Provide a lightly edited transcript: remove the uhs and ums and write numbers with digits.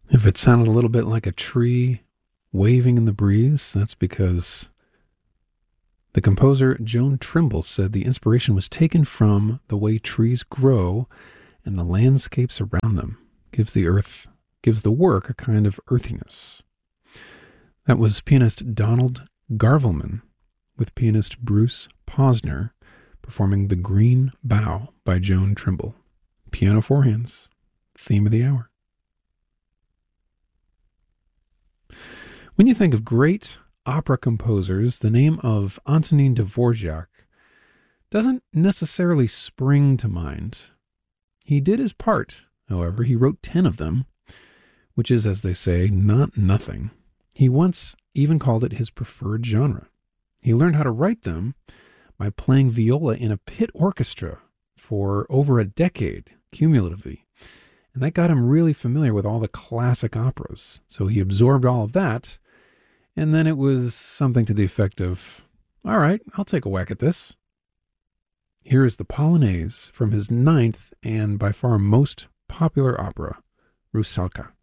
If it sounded a little bit like a tree waving in the breeze, that's because the composer Joan Trimble said the inspiration was taken from the way trees grow and the landscapes around them. Gives the work a kind of earthiness. That was pianist Donald Garvelman with pianist Bruce Posner performing The Green Bough by Joan Trimble. Piano four hands, theme of the hour. When you think of great opera composers, the name of Antonin Dvorak doesn't necessarily spring to mind. He did his part, however. He wrote 10 of them, which is, as they say, not nothing. He once even called it his preferred genre. He learned how to write them by playing viola in a pit orchestra for over a decade, cumulatively. And that got him really familiar with all the classic operas. So he absorbed all of that, and then it was something to the effect of, all right, I'll take a whack at this. Here is the Polonaise from his 9th and by far most popular opera, Rusalka.